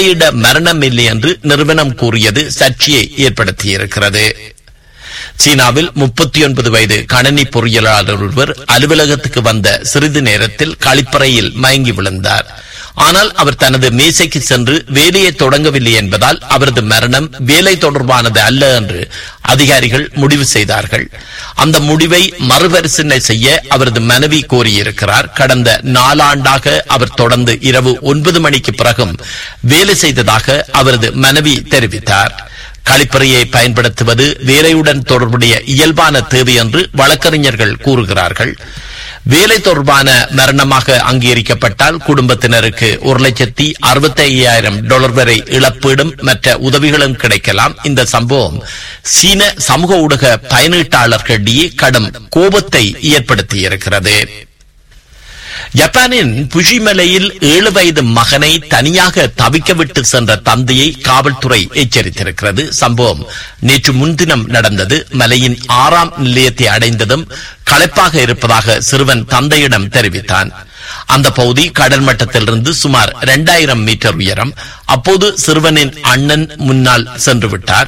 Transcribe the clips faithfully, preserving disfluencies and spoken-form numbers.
வேலையிட மரணம் இல்லை என்று நிறுவனம் கூறியது சர்ச்சையை ஏற்படுத்தியிருக்கிறது. சீனாவில் முப்பத்தி ஒன்பது வயது கணனி பொறியியலாளர் ஒருவர் அலுவலகத்துக்கு வந்த சிறிது நேரத்தில் கழிப்பறையில் மயங்கி விழுந்தார். ஆனால் அவர் தனது மேசைக்கு சென்று வேலையை தொடங்கவில்லை என்பதால் அவரது மரணம் வேலை தொடர்பானது அல்ல என்று அதிகாரிகள் முடிவு செய்தார்கள். அந்த முடிவை மறுபரிசீலனை செய்ய அவரது மனைவி கோரியிருக்கிறார். கடந்த நாலாண்டாக அவர் தொடர்ந்து இரவு ஒன்பது மணிக்கு பிறகும் வேலை செய்ததாக அவரது மனைவி தெரிவித்தார். கழிப்பறையை பயன்படுத்துவது வேலையுடன் தொடர்புடைய இயல்பான தேவை என்று வழக்கறிஞர்கள் கூறுகிறார்கள். வேலை தொடர்பான மரணமாக அங்கீகரிக்கப்பட்டால் குடும்பத்தினருக்கு ஒரு லட்சத்தி அறுபத்தி ஐயாயிரம் டாலர் வரை இழப்பீடும் மற்ற உதவிகளும் கிடைக்கலாம். இந்த சம்பவம் சீன சமூக ஊடக பயனீட்டாளர்களிடையே கடும் கோபத்தை ஏற்படுத்தியிருக்கிறது. ஜப்பானின் புஷிமலையில் ஏழு வயது மகனை தனியாக தவிக்க விட்டு சென்ற தந்தையை காவல்துறை எச்சரித்திருக்கிறது. சம்பவம் நேற்று முன்தினம் நடந்தது. மலையின் ஆறாம் நிலையத்தை அடைந்ததும் களைப்பாக இருப்பதாக சிறுவன் தந்தையிடம் தெரிவித்தான். அந்த பகுதி கடல் மட்டத்திலிருந்து சுமார் இரண்டாயிரம் மீட்டர் உயரம். அப்போது சிறுவனின் அண்ணன் முன்னால் சென்று விட்டார்.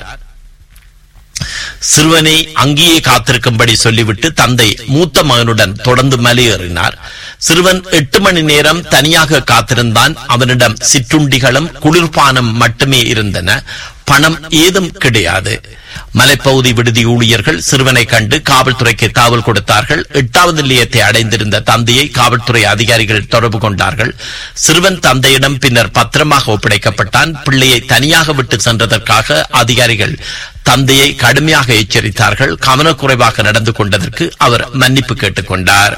சிறுவனை அங்கேயே காத்திருக்கும்படி சொல்லிவிட்டு தந்தை மூத்த மகனுடன் தொடர்ந்து மலையேறினார். சிறுவன் எட்டு மணி நேரம் தனியாக காத்திருந்தான். அவனிடம் சிற்றுண்டிகளும் குளிர்பானம் மட்டுமே இருந்தன. பணம் ஏதும் கிடையாது. மலைப்பகுதி விடுதி ஊழியர்கள் சிறுவனை கண்டு காவல்துறைக்கு தகவல் கொடுத்தார்கள். எட்டாவது நிலையத்தை அடைந்திருந்த தந்தையை காவல்துறை அதிகாரிகள் தொடர்பு கொண்டார்கள். சிறுவன் தந்தையிடம் பின்னர் பத்திரமாக ஒப்படைக்கப்பட்டான். பிள்ளையை தனியாக விட்டு சென்றதற்காக அதிகாரிகள் தந்தையை கடுமையாக எச்சரித்தார்கள். கவனக்குறைவாக நடந்து கொண்டதற்கு அவர் மன்னிப்பு கேட்டுக் கொண்டார்.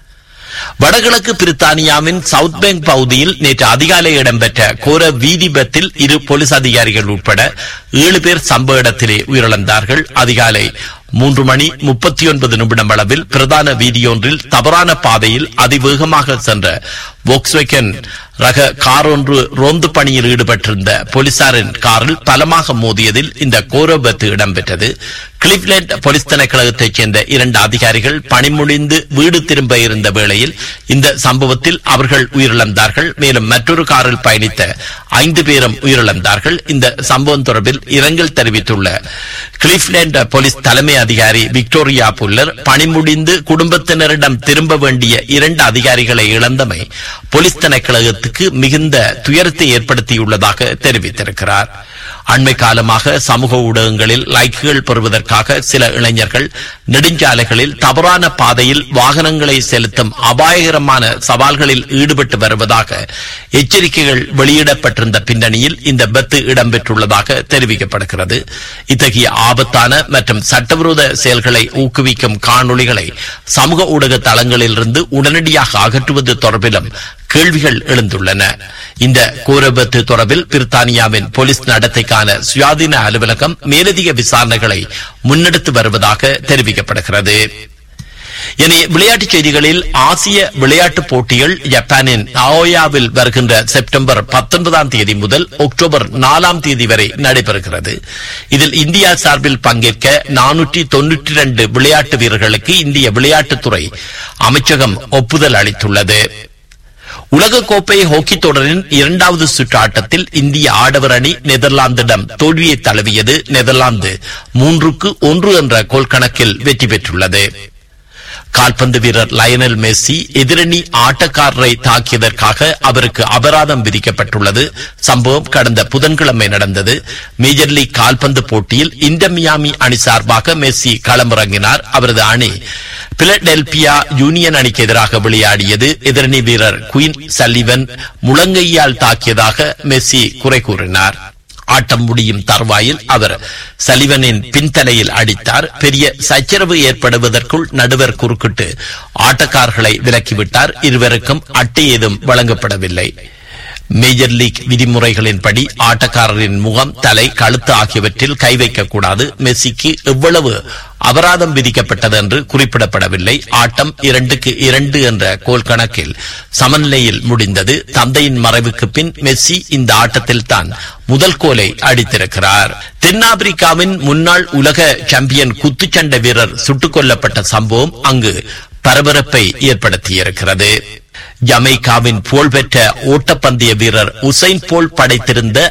வடகிழக்கு பிரித்தானியாவின் சவுத் பேங்க் பகுதியில் நேற்று அதிகாலை இடம்பெற்ற கோர வீதி விபத்தில் இரு போலீஸ் அதிகாரிகள் உட்பட ஏழு பேர் சம்பவ இடத்திலே உயிரிழந்தார்கள். அதிகாலை மூன்று மணி முப்பத்தி ஒன்பது நிமிடம் அளவில் பிரதான வீதியொன்றில் தவறான பாதையில் அதிவேகமாக சென்ற வோக்ஸ்வேகன் ரக கார் ஒன்று ரோந்து பணியில் ஈடுபட்டிருந்த போலீசாரின் காரில் பலமாக மோதியதில் இந்த கோர விபத்து இடம்பெற்றது. கிளிவ்லேண்ட் போலீஸ் திணைக்களத்தைச் சேர்ந்த இரண்டு அதிகாரிகள் பணி முடிந்து வீடு திரும்ப இருந்த வேளையில் இந்த சம்பவத்தில் அவர்கள் உயிரிழந்தார்கள். மேலும் மற்றொரு காரில் பயணித்த ஐந்து பேரும் உயிரிழந்தார்கள். இந்த சம்பவம் தொடர்பில் இரங்கல் தெரிவித்துள்ள கிளிவ்லேண்ட் போலீஸ் தலைமை அதிகாரி விக்டோரியா புல்லர், பணி முடிந்து குடும்பத்தினரிடம் திரும்ப வேண்டிய இரண்டு அதிகாரிகளை இழந்தமை போலீஸ் திணைக்களத்துக்கு மிகுந்த துயரத்தை ஏற்படுத்தியுள்ளதாக தெரிவித்திருக்கிறார். அண்மை காலமாக சமூக ஊடகங்களில் லைக்குகள் பெறுவதற்காக சில இளைஞர்கள் நெடுஞ்சாலைகளில் தவறான பாதையில் வாகனங்களை செலுத்தும் அபாயகரமான சவால்களில் ஈடுபட்டு வருவதாக எச்சரிக்கைகள் வெளியிடப்பட்டிருந்த பின்னணியில் இந்த விபத்து இடம்பெற்றுள்ளதாக தெரிவிக்கப்படுகிறது. இத்தகைய ஆபத்தான மற்றும் சட்டவிரோத செயல்களை ஊக்குவிக்கும் காணொளிகளை சமூக ஊடக தளங்களிலிருந்து உடனடியாக அகற்றுவது தொடர்பிலும் கேள்விகள் எழுந்துள்ளன. இந்த கோர விபத்து தொடர்பில் பிரித்தானியாவின் போலீஸ் நடத்தைக்கான சுயாதீன அலுவலகம் மேலதிக விசாரணைகளை முன்னெடுத்து வருவதாக தெரிவிக்கப்படுகிறது. இனி விளையாட்டுச் செய்திகளில் ஆசிய விளையாட்டுப் போட்டிகள் ஜப்பானின் நாகோயாவில் வருகின்ற செப்டம்பர் பத்தொன்பதாம் தேதி முதல் அக்டோபர் நாலாம் தேதி வரை நடைபெறுகிறது. இதில் இந்தியா சார்பில் பங்கேற்க நானூற்றி தொன்னூற்றி இரண்டு விளையாட்டு வீரர்களுக்கு இந்திய விளையாட்டுத்துறை அமைச்சகம் ஒப்புதல் அளித்துள்ளது. உலகக்கோப்பை ஹாக்கி தொடரின் இரண்டாவது சுற்று ஆட்டத்தில் இந்திய ஆடவர் அணி நெதர்லாந்திடம் தோல்வியை தழுவியது. நெதர்லாந்து மூன்றுக்கு ஒன்று என்ற கோல் கணக்கில் வெற்றி பெற்றுள்ளது. கால்பந்து வீரர் லயனல் மெஸ்ஸி எதிரணி ஆட்டக்காரரை தாக்கியதற்காக அவருக்கு அபராதம் விதிக்கப்பட்டுள்ளது. சம்பவம் கடந்த புதன்கிழமை நடந்தது. மேஜர் லீக் கால்பந்து போட்டியில் இன்டர் மியாமி அணி சார்பாக மெஸ்ஸி களமிறங்கினார். அவரது அணி பிலடெல்பியா யூனியன் அணிக்கு எதிராக விளையாடியது. எதிரணி வீரர் குயின் சல்லிவன் முழங்கையால் தாக்கியதாக மெஸ்ஸி குறை கூறினார். ஆட்டம் முடியும் தருவாயில் அவர் சலிவனின் பின்தலையில் அடித்தார். பெரிய சச்சரவு ஏற்படுவதற்குள் நடுவர் குறுக்கிட்டு ஆட்டக்காரர்களை விலக்கிவிட்டார். இருவருக்கும் அட்டை ஏதும் வழங்கப்படவில்லை. மேஜர் லீக் விதிமுறைகளின்படி ஆட்டக்காரரின் முகம், தலை, கழுத்து ஆகியவற்றில் கை வைக்கக்கூடாது. மெஸ்ஸிக்கு எவ்வளவு அபராதம் விதிக்கப்பட்டது என்று குறிப்பிடப்படவில்லை. ஆட்டம் இரண்டுக்கு இரண்டு என்ற கோல் கணக்கில் சமநிலையில் முடிந்தது. தந்தையின் மறைவுக்கு பின் மெஸ்ஸி இந்த ஆட்டத்தில் தான் முதல் கோலை அடித்திருக்கிறார். தென்னாப்பிரிக்காவின் முன்னாள் உலக சாம்பியன் குத்துச்சண்டை வீரர் சுட்டுக் கொல்லப்பட்ட சம்பவம் அங்கு பரபரப்பை ஏற்படுத்தியிருக்கிறது. ஜமைக்காவின் புகழ்பெற்ற ஓட்டப்பந்தய வீரர் உசைன் போல் படைத்திருந்த